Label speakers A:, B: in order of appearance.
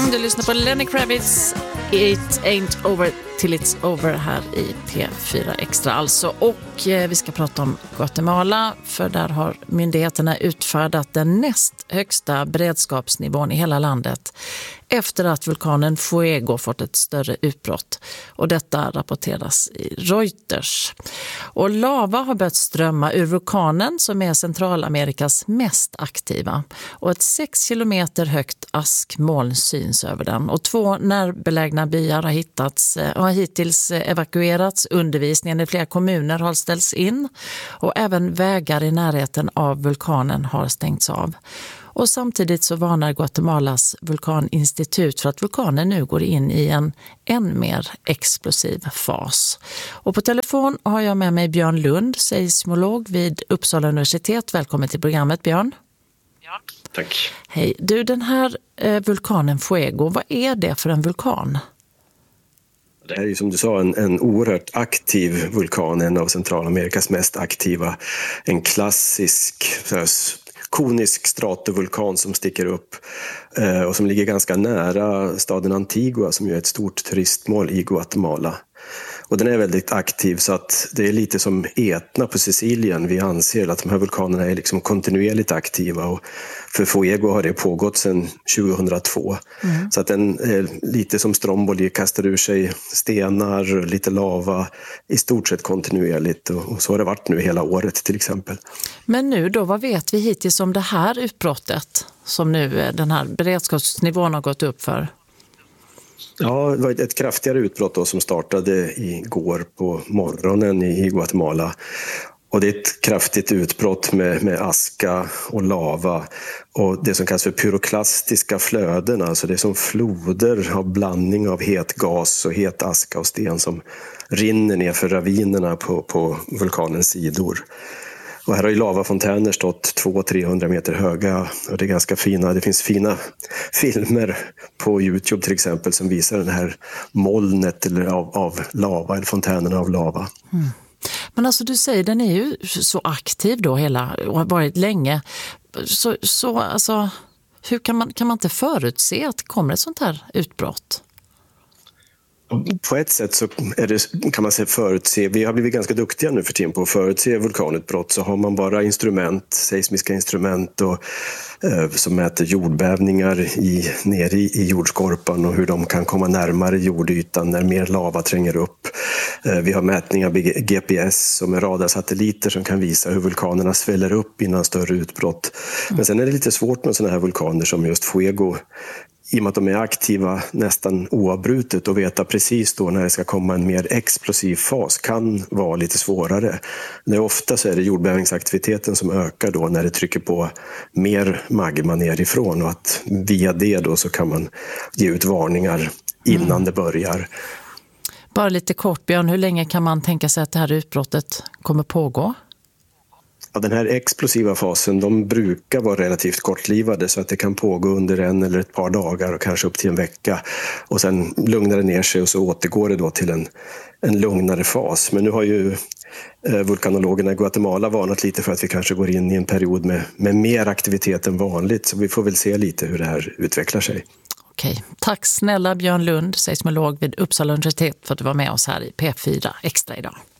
A: Du lyssnar på Lenny Kravitz, It Ain't Over Till It's Over här i P4 Extra alltså. Och vi ska prata om Guatemala, för där har myndigheterna utfärdat den näst högsta beredskapsnivån i hela landet efter att vulkanen Fuego fått ett större utbrott. Och detta rapporteras i Reuters. Och lava har börjat strömma ur vulkanen som är Centralamerikas mest aktiva. Och ett 6 kilometer högt askmoln syns över den. Och 2 närbelägna byar har hittills evakuerats. Undervisningen i flera kommuner har ställts in. Och även vägar i närheten av vulkanen har stängts av. Och samtidigt så varnar Guatemalas vulkaninstitut för att vulkanen nu går in i en än mer explosiv fas. Och på telefon har jag med mig Björn Lund, seismolog vid Uppsala universitet. Välkommen till programmet, Björn.
B: Ja, tack.
A: Hej. Du, den här vulkanen Fuego, vad är det för en vulkan?
B: Det är ju som du sa en oerhört aktiv vulkan, en av Centralamerikas mest aktiva. En klassisk konisk stratovulkan som sticker upp och som ligger ganska nära staden Antigua som ju är ett stort turistmål i Guatemala. Och den är väldigt aktiv, så att det är lite som Etna på Sicilien. Vi anser att de här vulkanerna är liksom kontinuerligt aktiva, och för Fuego har det pågått sedan 2002. Så att den är lite som Stromboli, kastar ur sig stenar, lite lava, i stort sett kontinuerligt, och så har det varit nu hela året till exempel.
A: Men nu då, vad vet vi hittills om det här utbrottet som nu den här beredskapsnivån har gått upp för?
B: Ja, det var ett kraftigare utbrott då som startade igår på morgonen i Guatemala. Och det är ett kraftigt utbrott med aska och lava och det som kallas för pyroklastiska flöden. Alltså det är som floder av blandning av het gas och het aska och sten som rinner ner för ravinerna på vulkanens sidor. Och här har ju lavafontäner stått 200-300 meter höga, och det är ganska fina. Det finns fina filmer på YouTube till exempel som visar det här molnet av lava, eller fontänerna av lava.
A: Men alltså du säger, den är ju så aktiv då och har varit länge. Så alltså, hur kan man inte förutse att det kommer ett sånt här utbrott?
B: På ett sätt så kan man förutse, vi har blivit ganska duktiga nu för tiden på att förutse vulkanutbrott. Så har man bara seismiska instrument som mäter jordbävningar nere i jordskorpan och hur de kan komma närmare jordytan när mer lava tränger upp. Vi har mätningar med GPS som är radarsatelliter som kan visa hur vulkanerna sväller upp innan större utbrott. Men sen är det lite svårt med sådana här vulkaner som just Fuego, i och med att de är aktiva nästan oavbrutet, och veta precis då när det ska komma en mer explosiv fas kan vara lite svårare. Ofta så är det jordbävningsaktiviteten som ökar då när det trycker på mer magma nerifrån, och att via det då så kan man ge ut varningar innan det börjar.
A: Bara lite kort, Björn, hur länge kan man tänka sig att det här utbrottet kommer pågå?
B: Ja, den här explosiva fasen, de brukar vara relativt kortlivade, så att det kan pågå under 1 eller ett par dagar och kanske upp till en vecka. Och sen lugnar det ner sig och så återgår det då till en lugnare fas. Men nu har ju vulkanologerna i Guatemala varnat lite för att vi kanske går in i en period med mer aktivitet än vanligt. Så vi får väl se lite hur det här utvecklar sig.
A: Okej, tack snälla Björn Lund, seismolog vid Uppsala universitet, för att du var med oss här i P4 Extra idag.